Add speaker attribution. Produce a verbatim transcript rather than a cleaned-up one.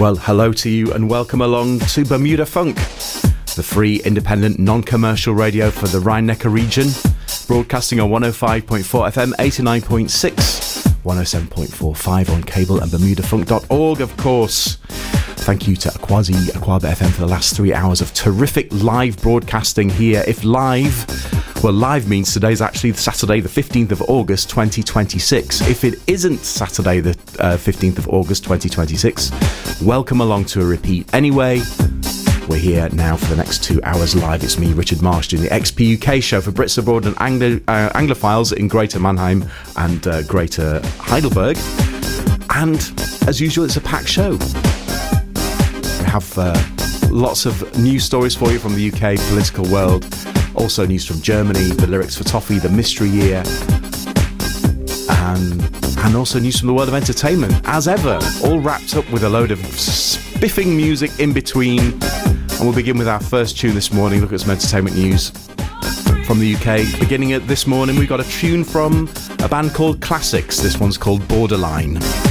Speaker 1: Well, hello to you and welcome along to Bermuda Funk, the free, independent, non-commercial radio for the Rhine-Neckar region, broadcasting on one oh five point four F M, eighty-nine point six, one oh seven point four five on cable and bermuda funk dot org, of course. Thank you to Akwazi Akwaba F M for the last three hours of terrific live broadcasting here. If live, well, live means today's actually Saturday, the fifteenth of August, twenty twenty-six. If it isn't Saturday, the uh, fifteenth of August, twenty twenty-six, welcome along to a repeat. Anyway, we're here now for the next two hours live. It's me, Richard Marsh, doing the X P U K show for Brits Abroad and Anglo, uh, Anglophiles in Greater Mannheim and uh, Greater Heidelberg. And as usual, it's a packed show. We have uh, lots of news stories for you from the U K political world. Also news from Germany, the lyrics for Toffee, the mystery year, and and also news from the world of entertainment, as ever, all wrapped up with a load of spiffing music in between. And we'll begin with our first tune this morning. Look at some entertainment news from the U K. Beginning at this morning, we got a tune from a band called Classics. This one's called Borderline.